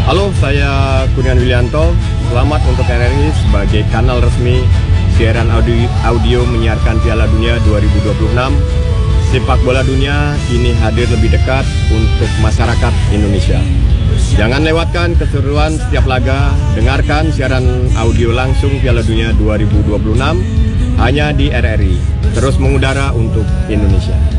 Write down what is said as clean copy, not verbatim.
Halo, saya Kurniawan Willianto. Selamat untuk RRI sebagai kanal resmi siaran audio menyiarkan Piala Dunia 2026. Sepak bola dunia kini hadir lebih dekat untuk masyarakat Indonesia. Jangan lewatkan keseruan setiap laga. Dengarkan siaran audio langsung Piala Dunia 2026 hanya di RRI. Terus mengudara untuk Indonesia.